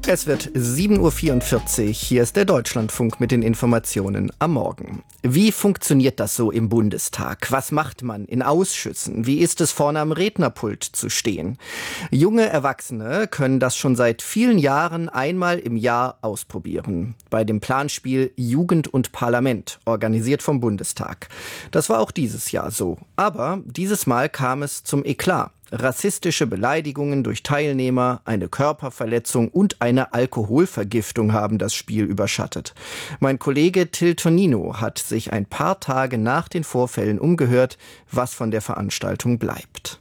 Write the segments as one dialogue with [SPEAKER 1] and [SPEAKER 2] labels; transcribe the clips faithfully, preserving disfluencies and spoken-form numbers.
[SPEAKER 1] Es wird sieben Uhr vierundvierzig. Hier ist der Deutschlandfunk mit den Informationen am Morgen. Wie funktioniert das so im Bundestag? Was macht man in Ausschüssen? Wie ist es, vorne am Rednerpult zu stehen? Junge Erwachsene können das schon seit vielen Jahren einmal im Jahr ausprobieren. Bei dem Planspiel Jugend und Parlament, organisiert vom Bundestag. Das war auch dieses Jahr so. Aber dieses Mal kam es zum Eklat. Rassistische Beleidigungen durch Teilnehmer, eine Körperverletzung und eine Alkoholvergiftung haben das Spiel überschattet. Mein Kollege Till Tonino hat sich ein paar Tage nach den Vorfällen umgehört, was von der Veranstaltung bleibt.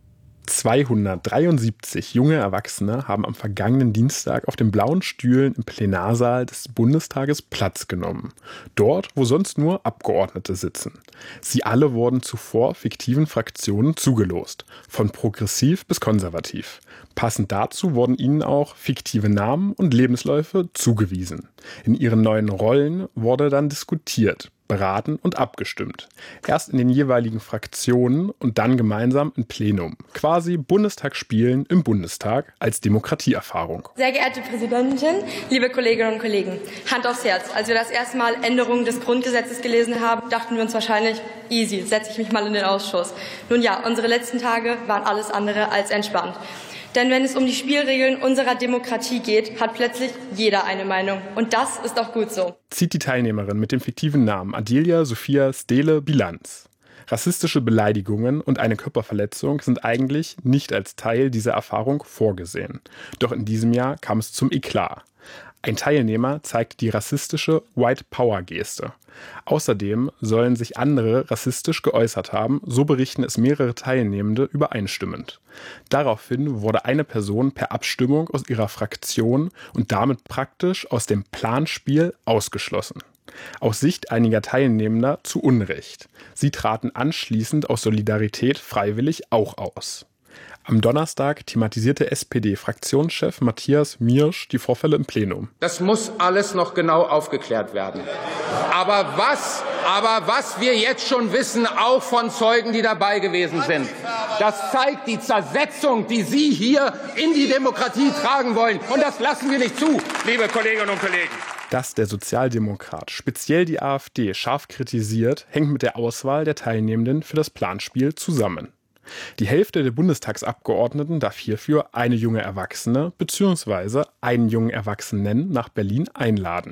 [SPEAKER 2] zweihundertdreiundsiebzig junge Erwachsene haben am vergangenen Dienstag auf den blauen Stühlen im Plenarsaal des Bundestages Platz genommen. Dort, wo sonst nur Abgeordnete sitzen. Sie alle wurden zuvor fiktiven Fraktionen zugelost, von progressiv bis konservativ. Passend dazu wurden ihnen auch fiktive Namen und Lebensläufe zugewiesen. In ihren neuen Rollen wurde dann diskutiert, beraten und abgestimmt. Erst in den jeweiligen Fraktionen und dann gemeinsam im Plenum. Quasi Bundestagsspielen im Bundestag als Demokratieerfahrung.
[SPEAKER 3] Sehr geehrte Präsidentin, liebe Kolleginnen und Kollegen, Hand aufs Herz. Als wir das erste Mal Änderungen des Grundgesetzes gelesen haben, dachten wir uns wahrscheinlich, easy, setze ich mich mal in den Ausschuss. Nun ja, unsere letzten Tage waren alles andere als entspannt. Denn wenn es um die Spielregeln unserer Demokratie geht, hat plötzlich jeder eine Meinung. Und das ist auch gut so.
[SPEAKER 2] Zieht die Teilnehmerin mit dem fiktiven Namen Adelia Sophia Stele Bilanz. Rassistische Beleidigungen und eine Körperverletzung sind eigentlich nicht als Teil dieser Erfahrung vorgesehen. Doch in diesem Jahr kam es zum Eklat. Ein Teilnehmer zeigte die rassistische White Power Geste. Außerdem sollen sich andere rassistisch geäußert haben, so berichten es mehrere Teilnehmende übereinstimmend. Daraufhin wurde eine Person per Abstimmung aus ihrer Fraktion und damit praktisch aus dem Planspiel ausgeschlossen. Aus Sicht einiger Teilnehmender zu Unrecht. Sie traten anschließend aus Solidarität freiwillig auch aus. Am Donnerstag thematisierte S P D-Fraktionschef Matthias Miersch die Vorfälle im Plenum.
[SPEAKER 4] Das muss alles noch genau aufgeklärt werden. Aber was, aber was wir jetzt schon wissen, auch von Zeugen, die dabei gewesen sind, das zeigt die Zersetzung, die Sie hier in die Demokratie tragen wollen. Und das lassen wir nicht zu, liebe Kolleginnen und Kollegen.
[SPEAKER 2] Dass der Sozialdemokrat speziell die AfD scharf kritisiert, hängt mit der Auswahl der Teilnehmenden für das Planspiel zusammen. Die Hälfte der Bundestagsabgeordneten darf hierfür eine junge Erwachsene bzw. einen jungen Erwachsenen nach Berlin einladen.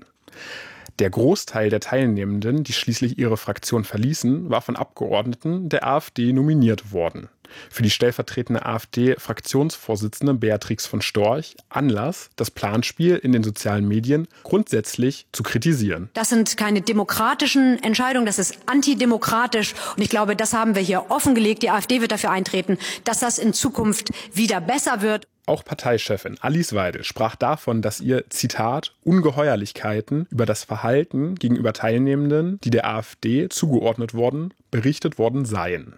[SPEAKER 2] Der Großteil der Teilnehmenden, die schließlich ihre Fraktion verließen, war von Abgeordneten der AfD nominiert worden. Für die stellvertretende AfD-Fraktionsvorsitzende Beatrix von Storch Anlass, das Planspiel in den sozialen Medien grundsätzlich zu kritisieren.
[SPEAKER 5] Das sind keine demokratischen Entscheidungen, das ist antidemokratisch. Und ich glaube, das haben wir hier offengelegt. Die AfD wird dafür eintreten, dass das in Zukunft wieder besser wird.
[SPEAKER 2] Auch Parteichefin Alice Weidel sprach davon, dass ihr, Zitat, Ungeheuerlichkeiten über das Verhalten gegenüber Teilnehmenden, die der AfD zugeordnet wurden, berichtet worden seien.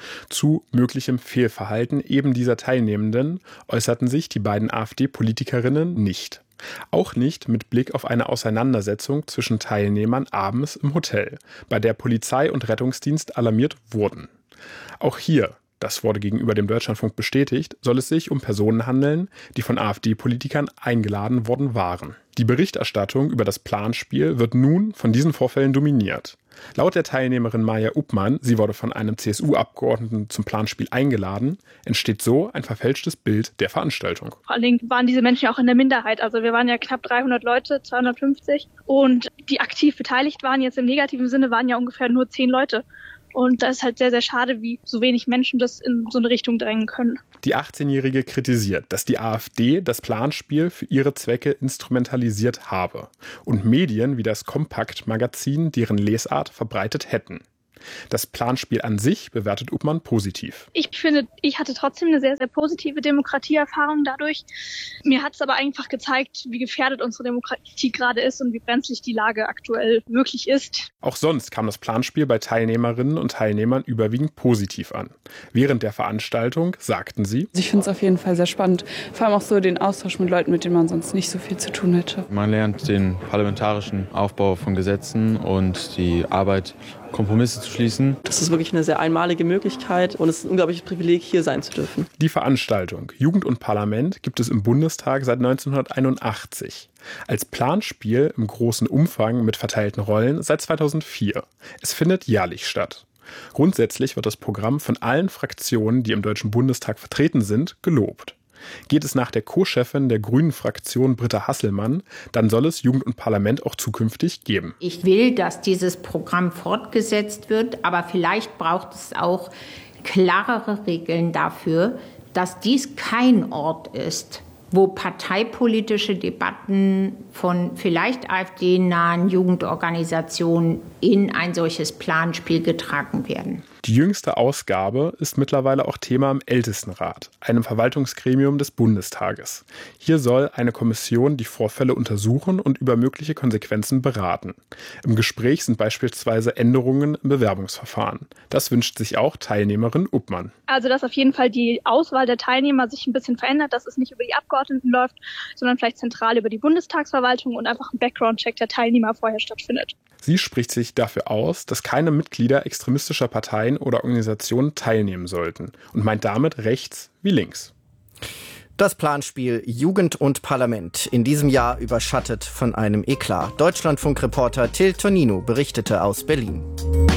[SPEAKER 2] Zu möglichem Fehlverhalten eben dieser Teilnehmenden äußerten sich die beiden AfD-Politikerinnen nicht. Auch nicht mit Blick auf eine Auseinandersetzung zwischen Teilnehmern abends im Hotel, bei der Polizei und Rettungsdienst alarmiert wurden. Auch hier, das wurde gegenüber dem Deutschlandfunk bestätigt, soll es sich um Personen handeln, die von AfD-Politikern eingeladen worden waren. Die Berichterstattung über das Planspiel wird nun von diesen Vorfällen dominiert. Laut der Teilnehmerin Maja Uppmann, sie wurde von einem C S U-Abgeordneten zum Planspiel eingeladen, entsteht so ein verfälschtes Bild der Veranstaltung.
[SPEAKER 6] Vor allen Dingen waren diese Menschen ja auch in der Minderheit. Also wir waren ja knapp dreihundert Leute, zweihundertfünfzig. Und die aktiv beteiligt waren, jetzt im negativen Sinne, waren ja ungefähr nur zehn Leute. Und das ist halt sehr, sehr schade, wie so wenig Menschen das in so eine Richtung drängen können.
[SPEAKER 2] Die achtzehnjährige kritisiert, dass die AfD das Planspiel für ihre Zwecke instrumentalisiert habe und Medien wie das Kompakt-Magazin deren Lesart verbreitet hätten. Das Planspiel an sich bewertet Uppmann positiv.
[SPEAKER 6] Ich finde, ich hatte trotzdem eine sehr, sehr positive Demokratieerfahrung dadurch. Mir hat es aber einfach gezeigt, wie gefährdet unsere Demokratie gerade ist und wie brenzlig die Lage aktuell wirklich ist.
[SPEAKER 2] Auch sonst kam das Planspiel bei Teilnehmerinnen und Teilnehmern überwiegend positiv an. Während der Veranstaltung sagten sie:
[SPEAKER 7] Ich finde es auf jeden Fall sehr spannend. Vor allem auch so den Austausch mit Leuten, mit denen man sonst nicht so viel zu tun hätte.
[SPEAKER 8] Man lernt den parlamentarischen Aufbau von Gesetzen und die Arbeit Kompromisse zu schließen.
[SPEAKER 9] Das ist wirklich eine sehr einmalige Möglichkeit und es ist ein unglaubliches Privileg, hier sein zu dürfen.
[SPEAKER 2] Die Veranstaltung Jugend und Parlament gibt es im Bundestag seit neunzehnhunderteinundachtzig. Als Planspiel im großen Umfang mit verteilten Rollen seit zweitausendvier. Es findet jährlich statt. Grundsätzlich wird das Programm von allen Fraktionen, die im Deutschen Bundestag vertreten sind, gelobt. Geht es nach der Co-Chefin der Grünen-Fraktion Britta Hasselmann, dann soll es Jugend und Parlament auch zukünftig geben.
[SPEAKER 10] Ich will, dass dieses Programm fortgesetzt wird, aber vielleicht braucht es auch klarere Regeln dafür, dass dies kein Ort ist, wo parteipolitische Debatten von vielleicht AfD-nahen Jugendorganisationen in ein solches Planspiel getragen werden.
[SPEAKER 2] Die jüngste Ausgabe ist mittlerweile auch Thema im Ältestenrat, einem Verwaltungsgremium des Bundestages. Hier soll eine Kommission die Vorfälle untersuchen und über mögliche Konsequenzen beraten. Im Gespräch sind beispielsweise Änderungen im Bewerbungsverfahren. Das wünscht sich auch Teilnehmerin Uppmann.
[SPEAKER 6] Also, dass auf jeden Fall die Auswahl der Teilnehmer sich ein bisschen verändert, dass es nicht über die Abgeordneten läuft, sondern vielleicht zentral über die Bundestagsverwaltung und einfach ein Background-Check der Teilnehmer vorher stattfindet.
[SPEAKER 2] Sie spricht sich dafür aus, dass keine Mitglieder extremistischer Parteien oder Organisationen teilnehmen sollten und meint damit rechts wie links.
[SPEAKER 1] Das Planspiel Jugend und Parlament, in diesem Jahr überschattet von einem Eklat. Deutschlandfunk-Reporter Till Tonino berichtete aus Berlin.